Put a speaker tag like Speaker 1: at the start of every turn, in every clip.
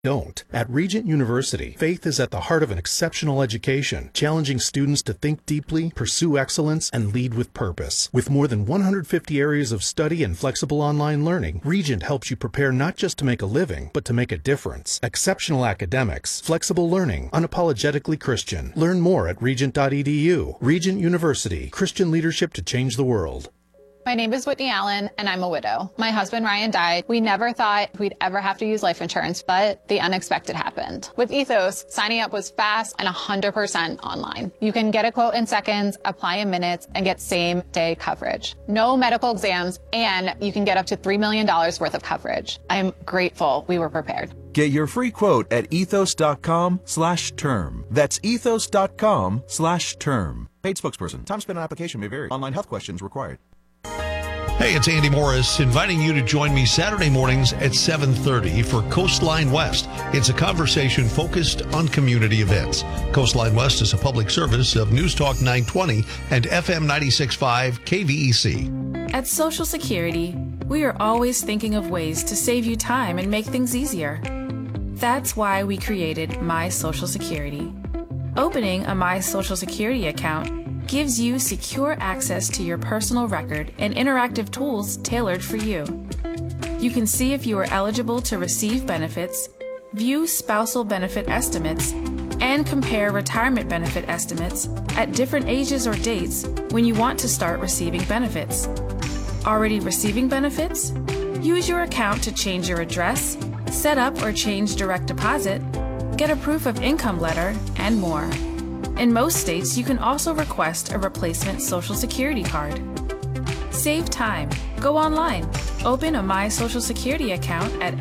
Speaker 1: don't. At Regent University, faith is at the heart of an exceptional education, challenging students to think deeply, pursue excellence, and lead with purpose. With more than 150 areas of study and flexible online learning, Regent helps you prepare not just to make a living, but to make a difference. Exceptional academics, flexible learning, unapologetically Christian. Learn more at regent.edu. Regent University, Christian leadership to change the world.
Speaker 2: My name is Whitney Allen, and I'm a widow. My husband, Ryan, died. We never thought we'd ever have to use life insurance, but the unexpected happened. With Ethos, signing up was fast and 100% online. You can get a quote in seconds, apply in minutes, and get same-day coverage. No medical exams, and you can get up to $3 million worth of coverage. I'm grateful we were prepared.
Speaker 3: Get your free quote at ethos.com/term. That's ethos.com/term. Paid spokesperson. Time spent on application may vary. Online health questions required.
Speaker 4: Hey, it's Andy Morris inviting you to join me Saturday mornings at 7:30 for Coastline West. It's a conversation focused on community events. Coastline West is a public service of News Talk 920 and FM 96.5 KVEC.
Speaker 5: At Social Security, we are always thinking of ways to save you time and make things easier. That's why we created My Social Security. Opening a My Social Security account gives you secure access to your personal record and interactive tools tailored for you. You can see if you are eligible to receive benefits, view spousal benefit estimates, and compare retirement benefit estimates at different ages or dates when you want to start receiving benefits. Already receiving benefits? Use your account to change your address, set up or change direct deposit, get a proof of income letter, and more. In most states, you can also request a replacement Social Security card. Save time. Go online. Open a My Social Security account at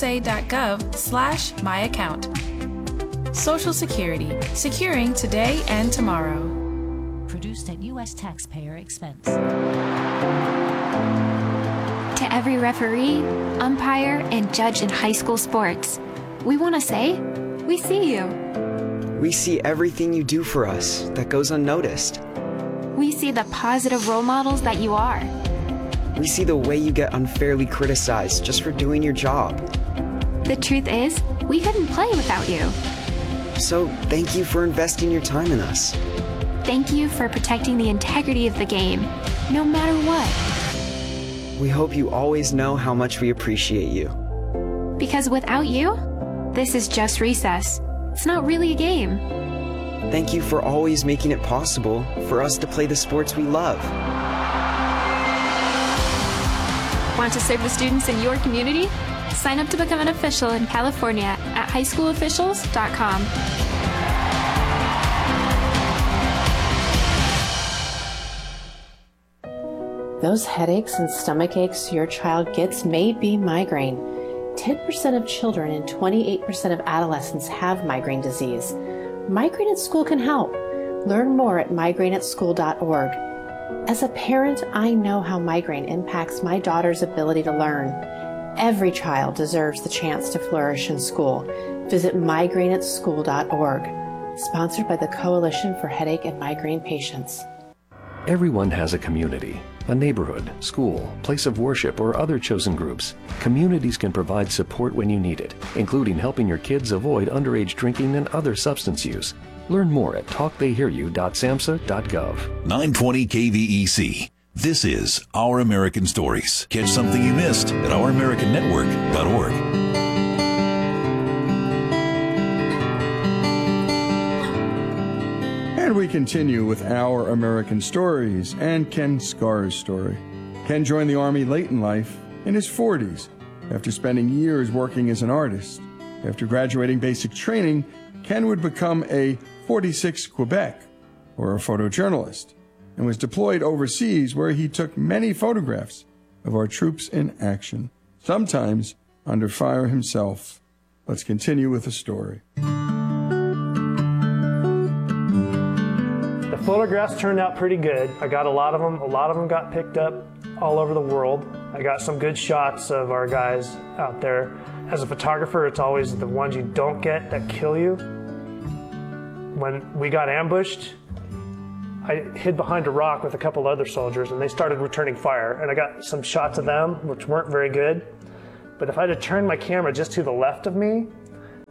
Speaker 5: ssa.gov/myaccount. Social Security. Securing today and tomorrow.
Speaker 6: Produced at U.S. taxpayer expense.
Speaker 7: To every referee, umpire, and judge in high school sports, we want to say, we see you.
Speaker 8: We see everything you do for us that goes unnoticed.
Speaker 7: We see the positive role models that you are.
Speaker 8: We see the way you get unfairly criticized just for doing your job.
Speaker 7: The truth is, we couldn't play without you.
Speaker 8: So thank you for investing your time in us.
Speaker 7: Thank you for protecting the integrity of the game, no matter what.
Speaker 8: We hope you always know how much we appreciate you.
Speaker 7: Because without you, this is just recess. It's not really a game.
Speaker 8: Thank you for always making it possible for us to play the sports we love.
Speaker 7: Want to serve the students in your community? Sign up to become an official in California at highschoolofficials.com.
Speaker 9: Those headaches and stomach aches your child gets may be migraine. 10% of children and 28% of adolescents have migraine disease. Migraine at School can help. Learn more at migraineatschool.org. As a parent, I know how migraine impacts my daughter's ability to learn. Every child deserves the chance to flourish in school. Visit migraineatschool.org. Sponsored by the Coalition for Headache and Migraine Patients.
Speaker 10: Everyone has a community, a neighborhood, school, place of worship, or other chosen groups. Communities can provide support when you need it, including helping your kids avoid underage drinking and other substance use. Learn more at talktheyhearyou.samhsa.gov.
Speaker 11: 920 KVEC. This is Our American Stories. Catch something you missed at ouramericannetwork.org.
Speaker 12: And we continue with Our American Stories and Ken Scar's story. Ken joined the Army late in life, in his 40s, after spending years working as an artist. After graduating basic training, Ken would become a 46 Quebec, or a photojournalist, and was deployed overseas where he took many photographs of our troops in action, sometimes under fire himself. Let's continue with the story.
Speaker 13: The photographs turned out pretty good. I got a lot of them. A lot of them got picked up all over the world. I got some good shots of our guys out there. As a photographer, it's always the ones you don't get that kill you. When we got ambushed, I hid behind a rock with a couple other soldiers and they started returning fire. And I got some shots of them, which weren't very good. But if I had turned my camera just to the left of me,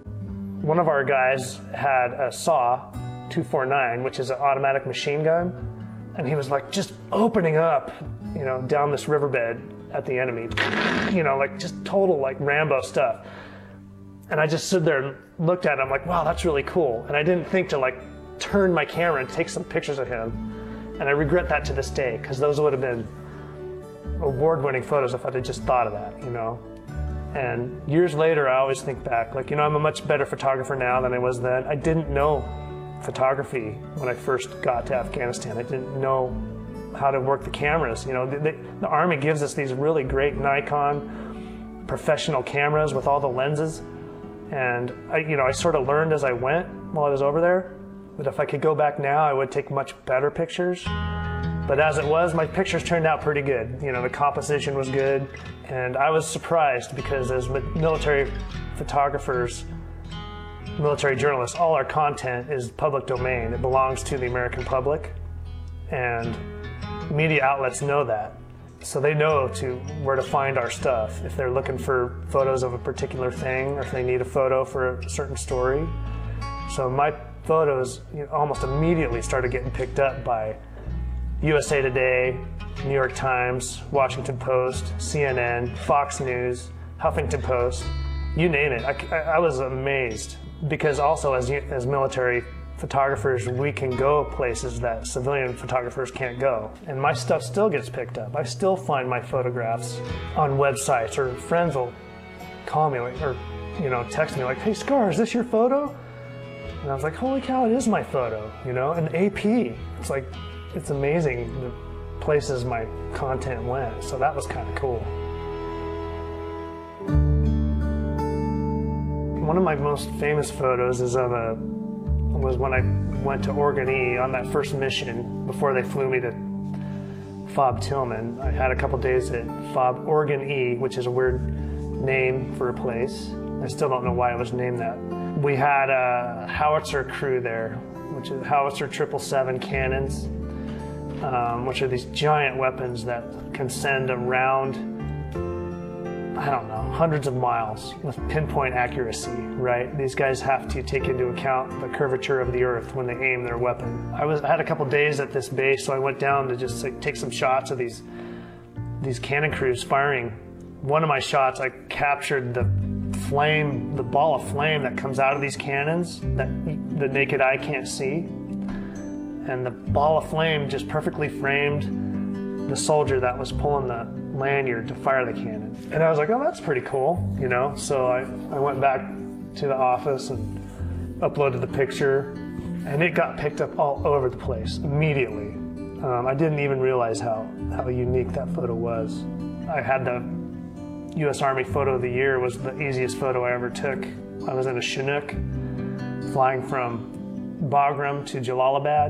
Speaker 13: One of our guys had a SAW 249, which is an automatic machine gun, and he was like just opening up, you know, down this riverbed at the enemy, you know, like just total like Rambo stuff. And I just stood there and looked at him like, wow, that's really cool. And I didn't think to like turn my camera and take some pictures of him. And I regret that to this day, because those would have been award-winning photos if I'd just thought of that, you know. And years later, I always think back, like, you know, I'm a much better photographer now than I was then. I didn't know photography when I first got to Afghanistan. I didn't know how to work the cameras. You know, the Army gives us these really great Nikon professional cameras with all the lenses. And I sort of learned as I went while I was over there. But if I could go back now, I would take much better pictures. But as it was, my pictures turned out pretty good. You know, the composition was good. And I was surprised because as military photographers, military journalists, all our content is public domain. It belongs to the American public. And media outlets know that. So they know where to find our stuff if they're looking for photos of a particular thing or if they need a photo for a certain story. So my photos almost immediately started getting picked up by USA Today, New York Times, Washington Post, CNN, Fox News, Huffington Post, you name it. I was amazed because also as military photographers, we can go places that civilian photographers can't go. And my stuff still gets picked up. I still find my photographs on websites, or friends will call me or text me like, hey Scar, is this your photo? And I was like, holy cow, it is my photo, and AP. It's like, it's amazing the places my content went. So that was kind of cool. One of my most famous photos was when I went to Oregon E on that first mission before they flew me to FOB Tillman. I had a couple days at FOB Oregon E, which is a weird name for a place. I still don't know why it was named that. We had a howitzer crew there, which is howitzer 777 cannons, which are these giant weapons that can send a round, I don't know, hundreds of miles with pinpoint accuracy, right? These guys have to take into account the curvature of the earth when they aim their weapon. I had a couple days at this base, so I went down to just take some shots of these cannon crews firing. One of my shots, I captured the ball of flame that comes out of these cannons that the naked eye can't see. And the ball of flame just perfectly framed the soldier that was pulling the lanyard to fire the cannon. And I was like, oh, that's pretty cool, So I went back to the office and uploaded the picture, and it got picked up all over the place immediately. I didn't even realize how unique that photo was. I had the U.S. Army Photo of the Year. Was the easiest photo I ever took. I was in a Chinook flying from Bagram to Jalalabad.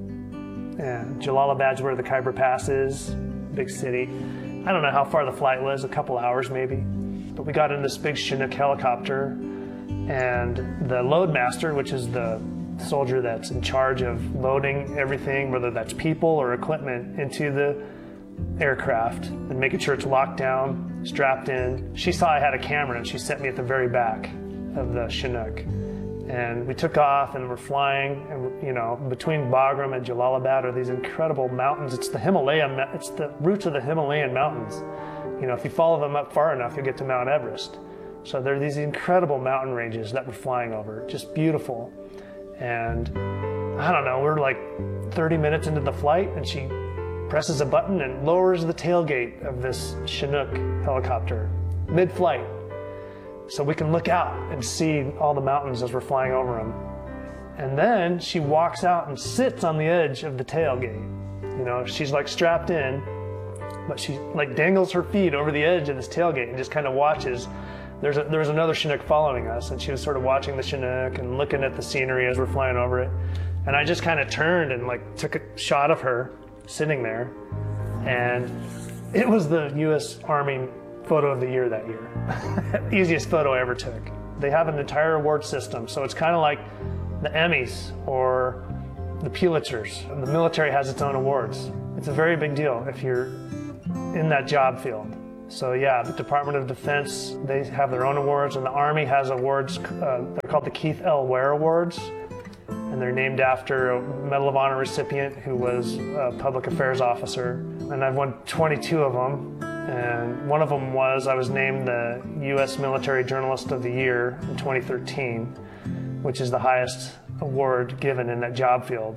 Speaker 13: And Jalalabad's where the Khyber Pass is, big city. I don't know how far the flight was, a couple hours maybe. But we got in this big Chinook helicopter, and the loadmaster, which is the soldier that's in charge of loading everything, whether that's people or equipment, into the aircraft and making sure it's locked down, strapped in. She saw I had a camera and she sent me at the very back of the Chinook. And we took off and we're flying, and between Bagram and Jalalabad are these incredible mountains. It's the roots of the Himalayan mountains. If you follow them up far enough, you'll get to Mount Everest. So there are these incredible mountain ranges that we're flying over, just beautiful. And I don't know, we're like 30 minutes into the flight and she presses a button and lowers the tailgate of this Chinook helicopter mid-flight, so we can look out and see all the mountains as we're flying over them. And then she walks out and sits on the edge of the tailgate. She's like strapped in, but she like dangles her feet over the edge of this tailgate and just kind of watches. There's another Chinook following us, and she was sort of watching the Chinook and looking at the scenery as we're flying over it. And I just kind of turned and like took a shot of her sitting there, and it was the U.S. Army Photo of the Year that year. Easiest photo I ever took. They have an entire award system, so it's kind of like the Emmys or the Pulitzers. The military has its own awards. It's a very big deal if you're in that job field. So yeah, the Department of Defense, they have their own awards, and the Army has awards, they're called the Keith L. Ware Awards, and they're named after a Medal of Honor recipient who was a public affairs officer. And I've won 22 of them, and one of them was I was named the U.S. Military Journalist of the Year in 2013, which is the highest award given in that job field.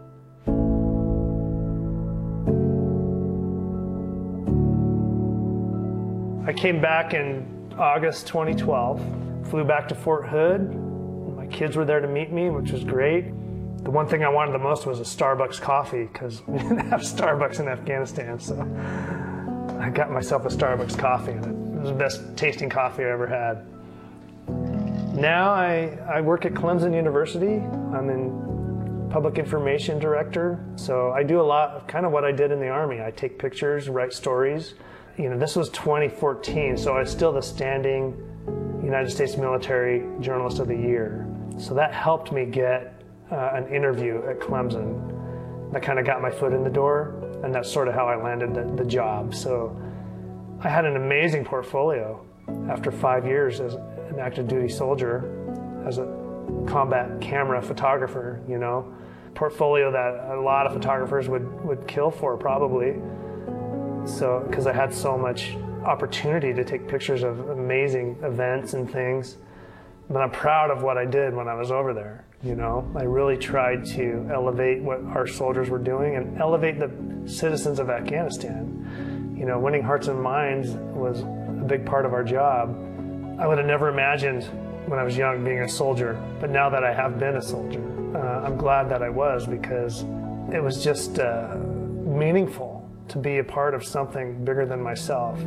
Speaker 13: I came back in August 2012, flew back to Fort Hood. My kids were there to meet me, which was great. The one thing I wanted the most was a Starbucks coffee, because we didn't have Starbucks in Afghanistan, so I got myself a Starbucks coffee, and it was the best tasting coffee I ever had. Now I work at Clemson University. I'm in public information director, so I do a lot of kind of what I did in the Army. I take pictures, write stories. You know, this was 2014, so I was still the standing United States Military Journalist of the Year. So that helped me get an interview at Clemson. That kind of got my foot in the door, and that's sort of how I landed the job. So I had an amazing portfolio after 5 years as an active duty soldier, as a combat camera photographer, you know. Portfolio that a lot of photographers would kill for, probably. So, because I had so much opportunity to take pictures of amazing events and things. But I'm proud of what I did when I was over there, you know. I really tried to elevate what our soldiers were doing and elevate the citizens of Afghanistan. You know, winning hearts and minds was a big part of our job. I would have never imagined when I was young being a soldier, but now that I have been a soldier, I'm glad that I was, because it was just meaningful to be a part of something bigger than myself.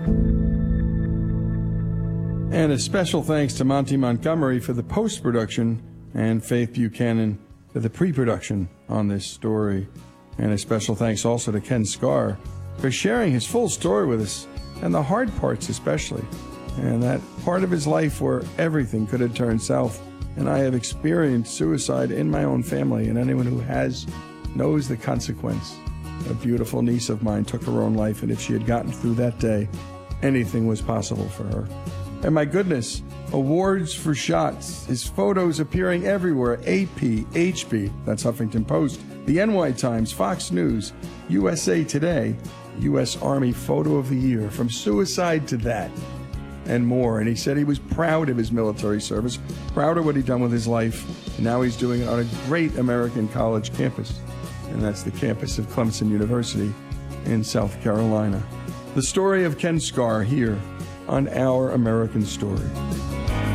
Speaker 12: And a special thanks to Monty Montgomery for the post-production and Faith Buchanan for the pre-production on this story. And a special thanks also to Ken Scar for sharing his full story with us, and the hard parts especially, and that part of his life where everything could have turned south. And I have experienced suicide in my own family, and anyone who has knows the consequence. A beautiful niece of mine took her own life, and if she had gotten through that day, anything was possible for her. And my goodness, awards for shots, his photos appearing everywhere. AP, HB, that's Huffington Post, the NY Times, Fox News, USA Today, U.S. Army Photo of the Year, from suicide to that, and more. And he said he was proud of his military service, proud of what he'd done with his life, and now he's doing it on a great American college campus. And that's the campus of Clemson University in South Carolina. The story of Ken Scar here on Our American Story.